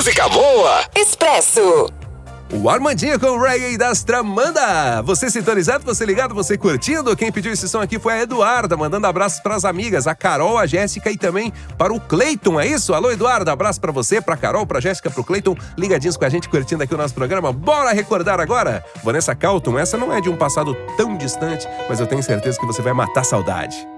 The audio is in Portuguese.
música boa. Expresso. O Armandinho com o reggae das Tramanda. Você sintonizado, você ligado, você curtindo? Quem pediu esse som aqui foi a Eduarda, mandando abraços pras amigas, a Carol, a Jéssica e também para o Cleiton, é isso? Alô, Eduarda, abraço pra você, pra Carol, pra Jéssica, pro Cleiton, ligadinhos com a gente, curtindo aqui o nosso programa. Bora recordar agora? Vanessa Carlton, essa não é de um passado tão distante, mas eu tenho certeza que você vai matar a saudade.